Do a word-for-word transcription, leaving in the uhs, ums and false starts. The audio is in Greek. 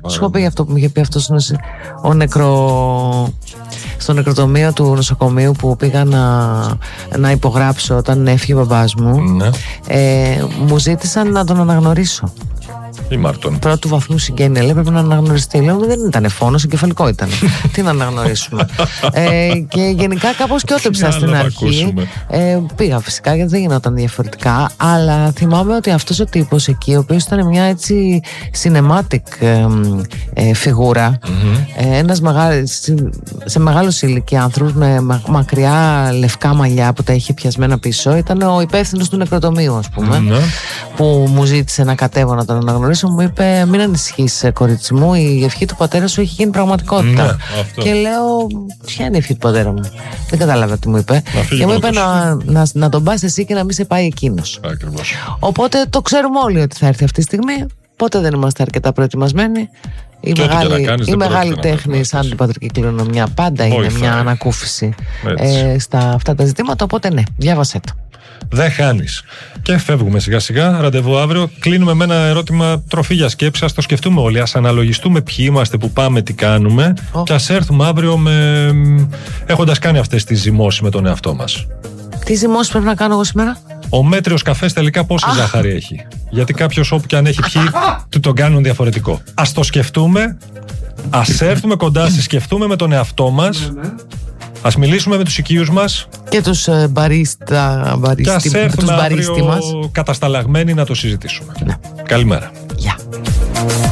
Σου έχω πει αυτό που μου είχε πει αυτός ο νεκρο... στο νεκροτομείο του νοσοκομείου που πήγα να, να υπογράψω όταν έφυγε ο μπαμπάς μου. Ναι. ε, Μου ζήτησαν να τον αναγνωρίσω. Ή Μάρτον. Πρώτου βαθμού συγγένεια, λέει, πρέπει να αναγνωριστεί. Λέω, δεν ήταν φόνος, εγκεφαλικό ήταν. Τι να αναγνωρίσουμε. ε, και γενικά κάπως κιότεψα στην αρχή. Ε, πήγα φυσικά γιατί δεν γινόταν διαφορετικά. Αλλά θυμάμαι ότι αυτός ο τύπος εκεί, ο οποίος ήταν μια έτσι cinematic ε, ε, φιγούρα, mm-hmm. ε, ένας μεγάλος, σε μεγάλο ηλικία άνθρωπος με μα, μακριά λευκά μαλλιά που τα είχε πιασμένα πίσω, ήταν ο υπεύθυνος του νεκροτομείου, ας πούμε, mm-hmm. που μου ζήτησε να κατέβω να τον αναγνωρίσω. Μου είπε, μην ανησυχείς, κορίτσι μου, η ευχή του πατέρα σου έχει γίνει πραγματικότητα. Ναι, και λέω, ποια είναι η ευχή του πατέρα μου? Δεν κατάλαβα τι μου είπε. Και μου είπε να, να, να τον πας εσύ και να μην σε πάει εκείνος. Ακριβώς. Οπότε το ξέρουμε όλοι ότι θα έρθει αυτή τη στιγμή. Ποτέ δεν είμαστε αρκετά προετοιμασμένοι. Η και μεγάλη, κάνεις, η μεγάλη τέχνη, σαν την πατρική κληρονομιά, πάντα Βοηθάει. είναι μια ανακούφιση ε, στα αυτά τα ζητήματα. Οπότε ναι, διάβασέ το. Δεν χάνεις. Και φεύγουμε σιγά σιγά. Ραντεβού αύριο. Κλείνουμε με ένα ερώτημα τροφή για σκέψη. Ας το σκεφτούμε όλοι. Ας αναλογιστούμε ποιοι είμαστε, που πάμε, τι κάνουμε. Oh. Και ας έρθουμε αύριο με... έχοντας κάνει αυτές τις ζυμώσεις με τον εαυτό μας. Τι ζυμώσεις πρέπει να κάνω εγώ σήμερα? Ο μέτριος καφές τελικά πόση ah. ζάχαρη έχει? Γιατί κάποιος όπου και αν έχει πιει, του τον κάνουν διαφορετικό. Ας το σκεφτούμε. Ας έρθουμε κοντά, ας σκεφτούμε με τον εαυτό μας. Ας μιλήσουμε με τους οικείους μας και τους ε, μπαρίστα, μπαρίστη, και ας έρθουμε τους μπαρίστη αύριο μας κατασταλαγμένοι να το συζητήσουμε. Ναι. Καλημέρα. Γεια.